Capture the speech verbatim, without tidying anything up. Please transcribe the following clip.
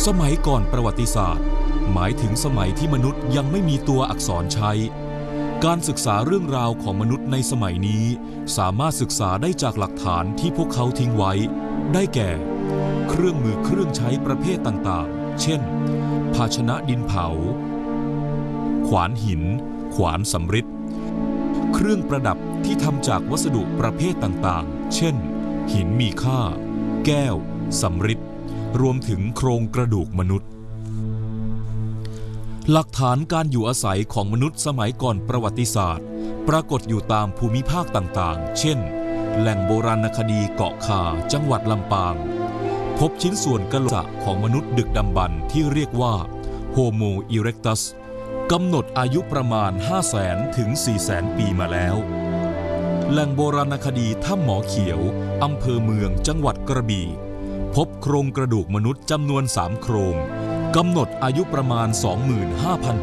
สมัยก่อนประวัติศาสตร์หมายถึงสมัยที่มนุษย์ยังไม่มีตัวอักษรใช้การศึกษาเรื่องราวของมนุษย์ในสมัยนี้สามารถศึกษาได้จากหลักฐานที่พวกเขาทิ้งไว้ได้แก่เครื่องมือเครื่องใช้ประเภทต่างๆเช่นภาชนะดินเผาขวานหินขวานสำริดเครื่องประดับที่ทำจากวัสดุประเภทต่างๆเช่นหินมีค่าแก้วสำริดรวมถึงโครงกระดูกมนุษย์หลักฐานการอยู่อาศัยของมนุษย์สมัยก่อนประวัติศาสตร์ปรากฏอยู่ตามภูมิภาคต่างๆเช่นแหล่งโบราณคดีเกาะคาจังหวัดลำปางพบชิ้นส่วนกะโหลกของมนุษย์ดึกดำบรรพ์ที่เรียกว่าโฮโมอิเร็กตัสกำหนดอายุประมาณ ห้าแสน ถึง สี่แสน ปีมาแล้วแหล่งโบราณคดีถ้ำหมอเขียวอำเภอเมืองจังหวัดกระบี่พบโครงกระดูกมนุษย์จำนวนสามโครงกำหนดอายุประมาณ สองหมื่นห้าพัน